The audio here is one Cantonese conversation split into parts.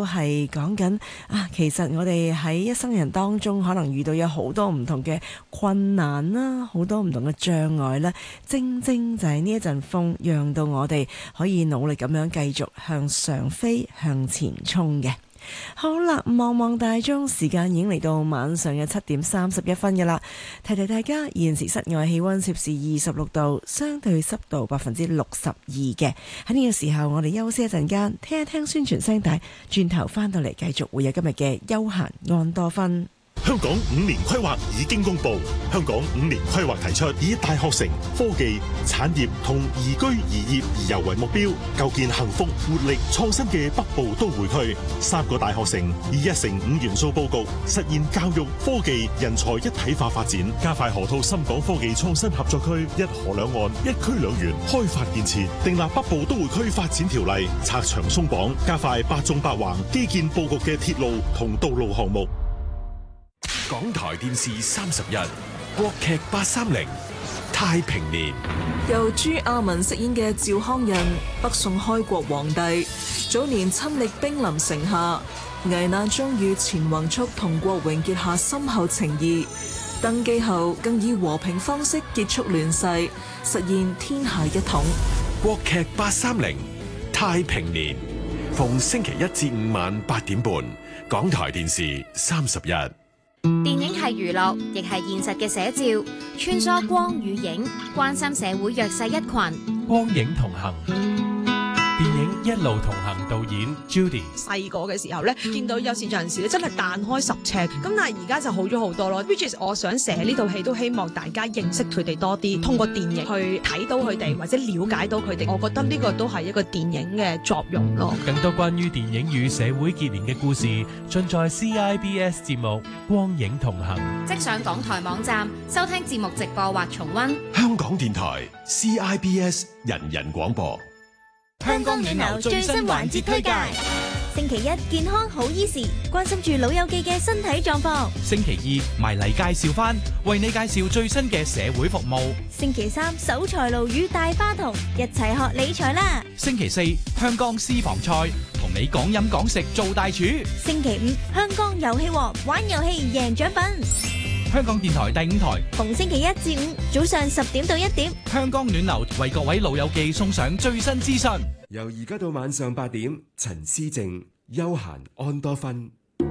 都係講緊其實我哋喺一生人當中可能遇到有好多唔同嘅困難啦，好多唔同嘅障礙啦，正正就係呢一陣風，讓到我哋可以努力咁樣繼續向上飛，向前衝嘅。好啦，望望大鐘，時間已經嚟到晚上嘅7:31嘅啦。提提大家，現時室外氣溫攝氏26度，相對濕度62%嘅。喺呢個時候，我哋休息一陣間，聽一聽宣傳聲帶，轉頭翻到嚟繼續會有今日嘅休閒安多芬。 香港5年規劃已經公布，香港5年規劃提出以大學城、科技、產業同宜居宜業宜遊為目標，構建幸福、活力、創新嘅北部都會區。3個大學城以1城5元素佈局，實現教育、科技、人才一體化發展，加快河套深港科技創新合作區一河兩岸、一區兩園開發建設，訂立北部都會區發展條例，拆牆鬆綁，加快八縱八橫基建佈局嘅鐵路同道路項目。 港台電視31國劇830太平年， 由朱亞文飾演嘅趙匡胤，北宋開國皇帝，早年親歷兵臨城下，危難中與錢弘速同郭榮結下深厚情誼，登基後更以和平方式結束亂世，實現天下一統。 國劇830太平年，逢星期1至5晚8點半，港台電視31。 電影係娛樂，亦係現實嘅寫照，穿梭光與影，關心社會弱勢一群。 光影同行，電影一路同行，導演 Judy。 細個嘅時候咧，見到有視障人士咧，真係彈開10尺，咁但係而家就好咗好多咯。which is 我想寫呢套戲都希望大家認識佢哋多啲，通過電影去睇到佢哋或者了解到佢哋。我覺得呢個都係一個電影嘅作用咯。 更多關於電影與社會結連嘅故事，盡在 CIBS 節目《光影同行》。 即上港台網站收聽節目直播或重溫。 香港電台 CIBS 人人廣播。 香港暖流最新環節推介，星期一健康好醫時，關心住老友記嘅身體狀況。 星期二埋嚟介紹翻，為你介紹最新嘅社會服務。 星期三守財奴與大花童一齊學理財啦。 星期四香港私房菜，同你講飲講食做大廚。 星期五香港遊戲王，玩遊戲贏獎品。 香港電台第5台， 逢星期一至五早上10點到1點， 香港暖流為各位老友記送上最新資訊。 由而家到晚上8點，陳思靜休閒安多芬。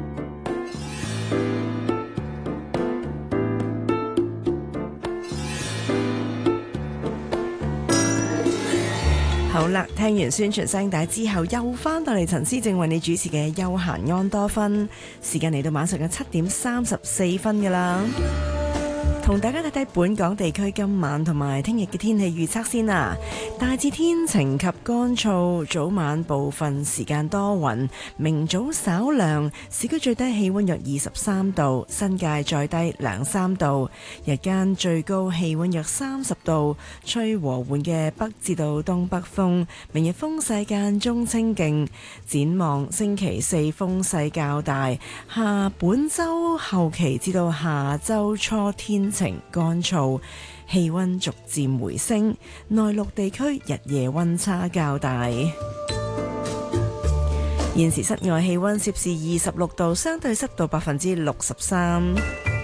好啦，聽完宣傳聲帶之後，又翻到嚟陳思正為你主持嘅休閒安多芬，時間嚟到晚上嘅7:34㗎啦。同大家睇睇本港地區今晚同埋聽日嘅天氣預測先啦。大致天晴及乾燥，早晚部分時間多雲，明早稍涼，市區最低氣溫約23度，新界再低2-3度，日間最高氣溫約30度，吹和緩嘅北至到東北風，明日風勢間中清勁，展望星期四風勢較大，下本週後期至到下週初天晴乾燥，氣溫逐漸回升，內陸地區日夜溫差較大。現時室外氣溫攝氏26度，相對濕度63%。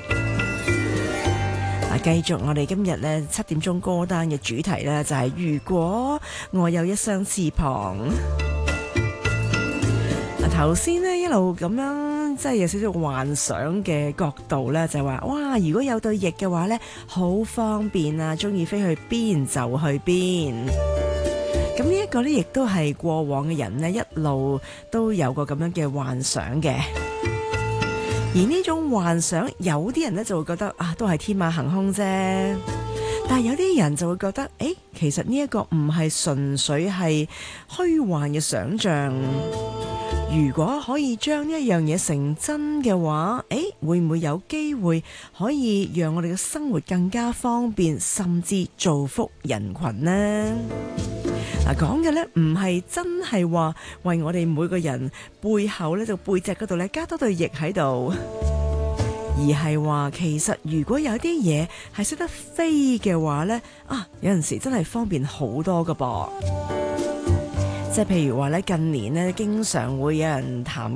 繼續我哋今日呢7點鐘歌單嘅主題呢，就係如果我有一雙翅膀。頭先呢一路咁樣，即係有少少幻想嘅角度呢，就係話哇，如果有對翼嘅話呢，好方便啊，中意飛去邊就去邊。咁呢一個呢，亦都係過往嘅人呢一路都有個咁樣嘅幻想嘅。而呢種幻想，有啲人呢就會覺得都係天馬行空啫。但係有啲人就會覺得，其實呢一個唔係純粹係虛幻嘅想像。如果可以將呢一樣嘢成真嘅話，會唔會有機會可以讓我哋嘅生活更加方便，甚至造福人群呢？嗱，講嘅呢唔係真係話為我哋每個人背後呢，就背脊嗰度呢加多對翼喺度，而係話其實如果有啲嘢係識得飛嘅話呢，有陣時真係方便好多㗎噃。即係譬如話咧，近年咧經常會有人談